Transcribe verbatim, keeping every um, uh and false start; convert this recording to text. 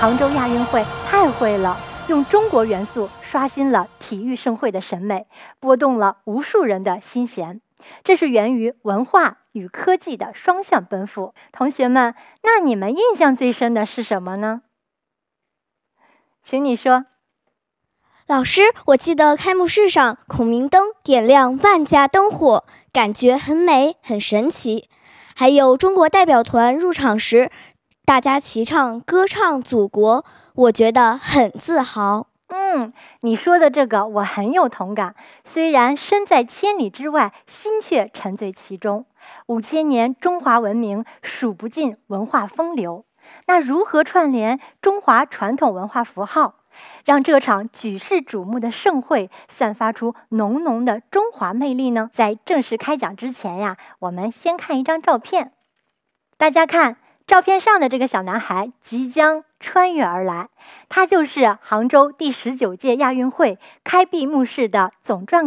杭州亚运会太会了，用中国元素刷新了体育盛会的审美，拨动了无数人的心弦。这是源于文化与科技的双向奔赴。同学们，那你们印象最深的是什么呢？请你说。 老师，我记得开幕式上孔明灯点亮万家灯火，感觉很美很神奇。还有中国代表团入场时，大家齐唱歌唱祖国，我觉得很自豪。 嗯，你说的这个我很有同感。虽然身在千里之外，心却沉醉其中。五千年中华文明数不尽文化风流，那如何串联中华传统文化符号，让这场举世瞩目的盛会散发出浓浓的中华魅力呢？在正式开讲之前呀，我们先看一张照片。大家看，照片上的这个小男孩即将穿越而来，他就是杭州第十九届亚运会开闭幕式的总转